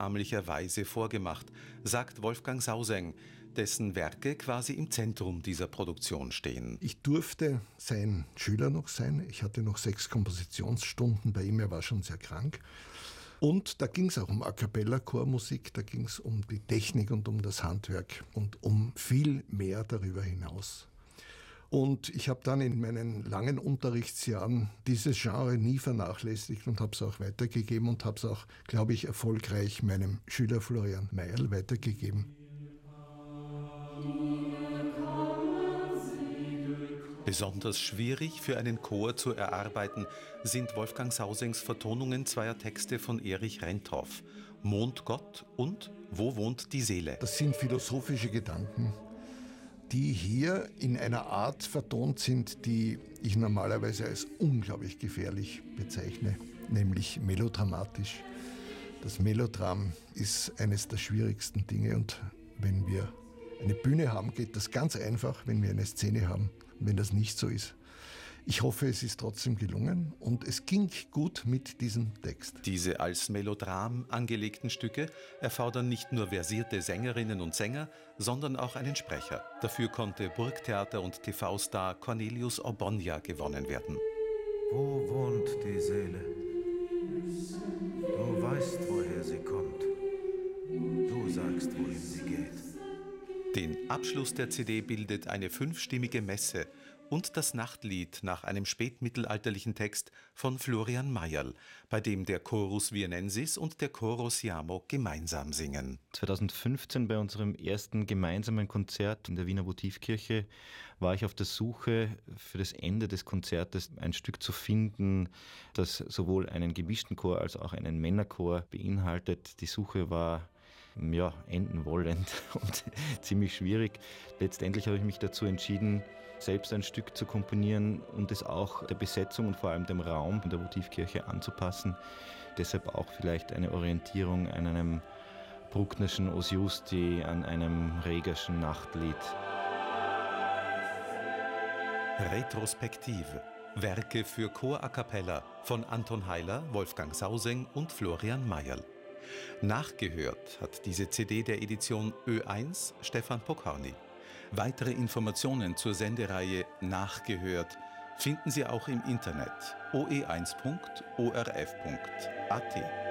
nachahmlicherweise vorgemacht, sagt Wolfgang Sauseng, dessen Werke quasi im Zentrum dieser Produktion stehen. Ich durfte sein Schüler noch sein. Ich hatte noch 6 Kompositionsstunden bei ihm, er war schon sehr krank. Und da ging es auch um A-cappella-Chormusik, da ging es um die Technik und um das Handwerk und um viel mehr darüber hinaus. Und ich habe dann in meinen langen Unterrichtsjahren dieses Genre nie vernachlässigt und habe es auch weitergegeben und habe es auch, glaube ich, erfolgreich meinem Schüler Florian Mayerl weitergegeben. Besonders schwierig für einen Chor zu erarbeiten sind Wolfgang Sausengs Vertonungen zweier Texte von Erich Renthoff, Mondgott und Wo wohnt die Seele? Das sind philosophische Gedanken, die hier in einer Art vertont sind, die ich normalerweise als unglaublich gefährlich bezeichne, nämlich melodramatisch. Das Melodram ist eines der schwierigsten Dinge und wenn wir eine Bühne haben, geht das ganz einfach, wenn wir eine Szene haben. Wenn das nicht so ist. Ich hoffe, es ist trotzdem gelungen und es ging gut mit diesem Text. Diese als Melodram angelegten Stücke erfordern nicht nur versierte Sängerinnen und Sänger, sondern auch einen Sprecher. Dafür konnte Burgtheater- und TV-Star Cornelius Orbonja gewonnen werden. Wo wohnt die Seele? Du weißt, woher sie kommt. Du sagst, wohin sie geht. Den Abschluss der CD bildet eine 5-stimmige Messe und das Nachtlied nach einem spätmittelalterlichen Text von Florian Mayerl, bei dem der Chorus Vienensis und der Chorus Siamo gemeinsam singen. 2015 bei unserem ersten gemeinsamen Konzert in der Wiener Votivkirche war ich auf der Suche für das Ende des Konzertes ein Stück zu finden, das sowohl einen gemischten Chor als auch einen Männerchor beinhaltet. Die Suche war enden wollend und ziemlich schwierig. Letztendlich habe ich mich dazu entschieden, selbst ein Stück zu komponieren und es auch der Besetzung und vor allem dem Raum in der Votivkirche anzupassen. Deshalb auch vielleicht eine Orientierung an einem Brucknerschen Os Justi, an einem Regerschen Nachtlied. Retrospektive. Werke für Chor a cappella von Anton Heiler, Wolfgang Sauseng und Florian Mayerl. Nachgehört hat diese CD der Edition Ö1 Stefan Pokorny. Weitere Informationen zur Sendereihe Nachgehört finden Sie auch im Internet oe1.orf.at.